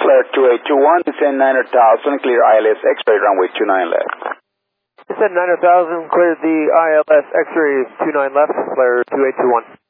flare 2821, descend 900,000, clear ILS X-ray runway 29 left. Descend 900,000, cleared the ILS X-ray 29 left, flare 2821.